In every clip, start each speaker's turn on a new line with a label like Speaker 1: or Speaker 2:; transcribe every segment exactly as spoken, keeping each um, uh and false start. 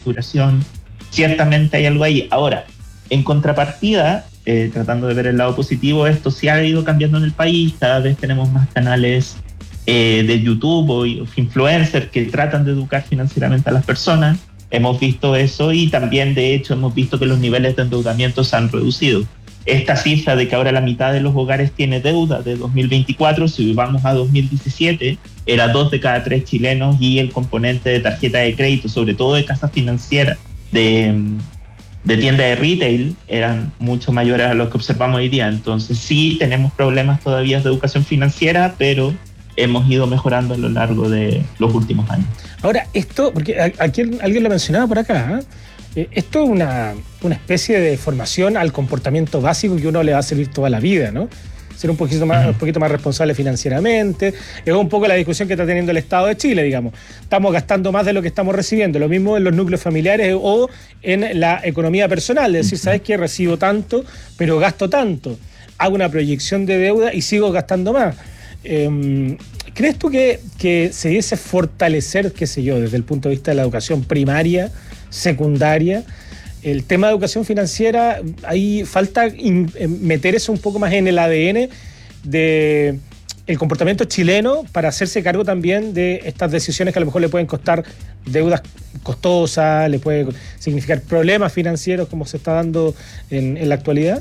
Speaker 1: reestructuración, ciertamente hay algo ahí. Ahora, en contrapartida, eh, tratando de ver el lado positivo, esto sí ha ido cambiando en el país, cada vez tenemos más canales eh, de YouTube o, o influencers que tratan de educar financieramente a las personas. Hemos visto eso y también, de hecho, hemos visto que los niveles de endeudamiento se han reducido. Esta cifra de que ahora la mitad de los hogares tiene deuda de dos mil veinticuatro, si vamos a dos mil diecisiete, era dos de cada tres chilenos, y el componente de tarjeta de crédito, sobre todo de casas financieras, de, de tiendas de retail, eran mucho mayores a los que observamos hoy día. Entonces sí tenemos problemas todavía de educación financiera, pero hemos ido mejorando a lo largo de los últimos años.
Speaker 2: Ahora, esto, porque aquí alguien lo mencionaba por acá, ¿eh? Esto es una, una especie de formación al comportamiento básico que uno le va a servir toda la vida, ¿no? Ser un poquito más, un poquito más responsable financieramente. Es un poco la discusión que está teniendo el Estado de Chile, digamos. Estamos gastando más de lo que estamos recibiendo. Lo mismo en los núcleos familiares o en la economía personal. Es decir, ¿sabes qué? Recibo tanto, pero gasto tanto. Hago una proyección de deuda y sigo gastando más. Eh, ¿Crees tú que, que se diese fortalecer, qué sé yo, desde el punto de vista de la educación primaria, secundaria, el tema de educación financiera? Ahí falta in, meter eso un poco más en el A D N de el comportamiento chileno para hacerse cargo también de estas decisiones que a lo mejor le pueden costar deudas costosas, le puede significar problemas financieros como se está dando en, en la actualidad.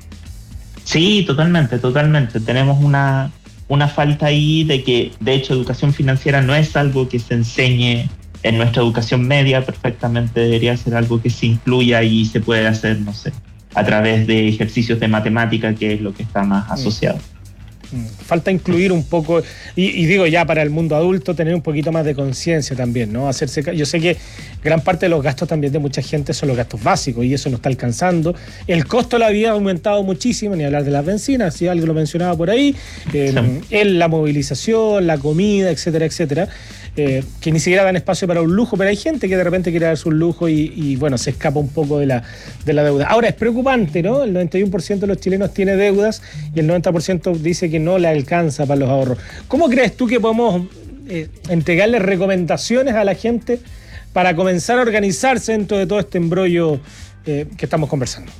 Speaker 1: Sí, totalmente, totalmente. Tenemos una, una falta ahí de que, de hecho, educación financiera no es algo que se enseñe en nuestra educación media. Perfectamente debería ser algo que se incluya y se puede hacer, no sé, a través de ejercicios de matemática, que es lo que está más asociado.
Speaker 2: Falta incluir un poco, y, y digo ya para el mundo adulto, tener un poquito más de conciencia también, ¿no? Hacerse, yo sé que gran parte de los gastos también de mucha gente son los gastos básicos y eso no está alcanzando. El costo de la vida ha aumentado muchísimo, ni hablar de las bencinas, si alguien lo mencionaba por ahí, eh, sí. en la movilización, la comida, etcétera, etcétera, eh, que ni siquiera dan espacio para un lujo, pero hay gente que de repente quiere darse un lujo y, y bueno, se escapa un poco de la, de la deuda. Ahora es preocupante, ¿no? El noventa y uno por ciento de los chilenos tiene deudas y el noventa por ciento dice que no le alcanza para los ahorros. ¿Cómo crees tú que podemos eh, entregarle recomendaciones a la gente para comenzar a organizarse dentro de todo este embrollo eh, que estamos conversando?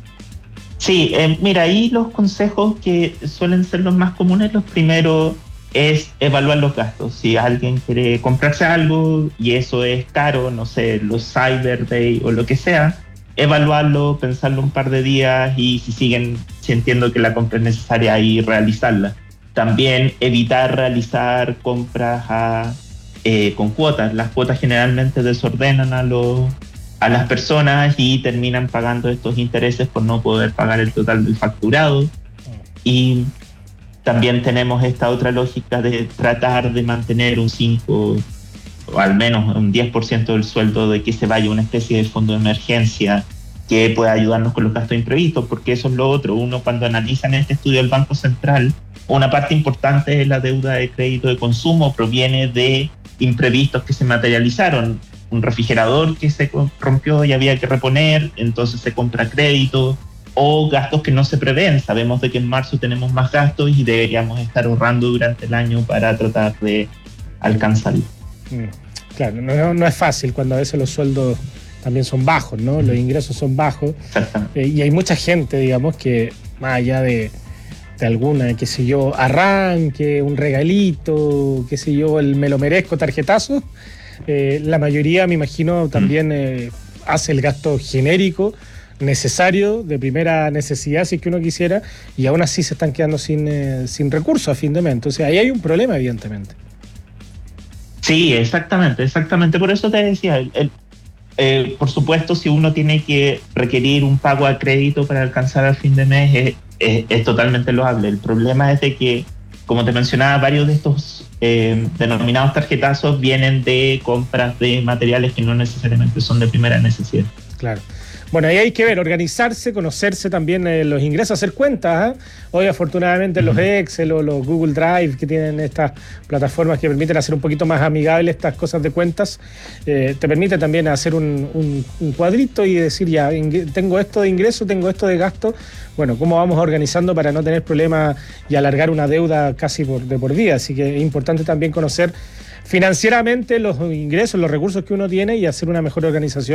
Speaker 1: Sí, eh, mira, ahí los consejos que suelen ser los más comunes, los primeros es evaluar los gastos. Si alguien quiere comprarse algo y eso es caro, no sé, los Cyber Day o lo que sea, evaluarlo, pensarlo un par de días y si siguen sintiendo que la compra es necesaria, y realizarla. También evitar realizar compras a, eh, con cuotas. Las cuotas generalmente desordenan a, los, a las personas y terminan pagando estos intereses por no poder pagar el total del facturado. Y también tenemos esta otra lógica de tratar de mantener un cinco o al menos un diez por ciento del sueldo, de que se vaya una especie de fondo de emergencia que pueda ayudarnos con los gastos imprevistos, porque eso es lo otro. Uno, cuando analiza en este estudio del Banco Central, una parte importante de la deuda de crédito de consumo proviene de imprevistos que se materializaron. Un refrigerador que se rompió y había que reponer, entonces se compra crédito, o gastos que no se prevén. Sabemos de que en marzo tenemos más gastos y deberíamos estar ahorrando durante el año para tratar de alcanzarlo.
Speaker 2: Claro, no, no es fácil cuando a veces los sueldos también son bajos, ¿no? Los ingresos son bajos. Eh, y hay mucha gente, digamos, que más allá de, de alguna, qué sé yo, arranque, un regalito, qué sé yo, el me lo merezco tarjetazo, eh, la mayoría, me imagino, también eh, hace el gasto genérico necesario, de primera necesidad, si es que uno quisiera, y aún así se están quedando sin, eh, sin recursos a fin de mes. Entonces ahí hay un problema, evidentemente.
Speaker 1: Sí, exactamente, exactamente. Por eso te decía, el, el, eh, por supuesto, si uno tiene que requerir un pago a crédito para alcanzar al fin de mes, es, es, es totalmente loable. El problema es de que, como te mencionaba, varios de estos eh, denominados tarjetazos vienen de compras de materiales que no necesariamente son de primera necesidad.
Speaker 2: Claro. Bueno, ahí hay que ver, organizarse, conocerse también eh, los ingresos, hacer cuentas. ¿eh? Hoy, afortunadamente, los Excel o los Google Drive, que tienen estas plataformas que permiten hacer un poquito más amigables estas cosas de cuentas, eh, te permite también hacer un, un, un cuadrito y decir, ya, tengo esto de ingreso, tengo esto de gasto. Bueno, ¿cómo vamos organizando para no tener problemas y alargar una deuda casi por, de por vida? Así que es importante también conocer financieramente los ingresos, los recursos que uno tiene y hacer una mejor organización